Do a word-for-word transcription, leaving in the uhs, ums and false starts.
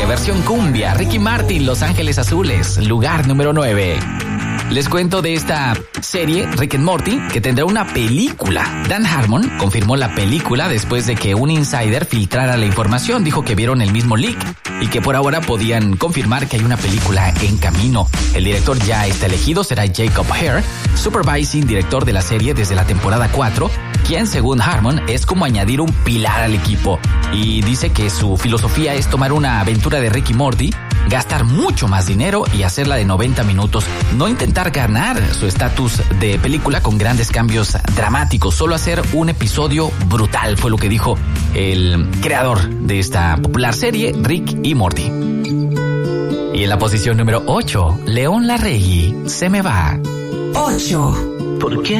versión cumbia, Ricky Martin, Los Ángeles Azules, lugar número nueve. Les cuento de esta serie, Rick and Morty, que tendrá una película. Dan Harmon confirmó la película después de que un insider filtrara la información. Dijo que vieron el mismo leak y que por ahora podían confirmar que hay una película en camino. El director ya está elegido, será Jacob Hare, supervising director de la serie desde la temporada cuatro, quien según Harmon es como añadir un pilar al equipo. Y dice que su filosofía es tomar una aventura de Rick y Morty, gastar mucho más dinero y hacerla de noventa minutos. No intentar ganar su estatus de película con grandes cambios dramáticos, solo hacer un episodio brutal, fue lo que dijo el creador de esta popular serie, Rick y Morty. Y en la posición número ocho, León Larregui, Se me va. ocho. ¿Por qué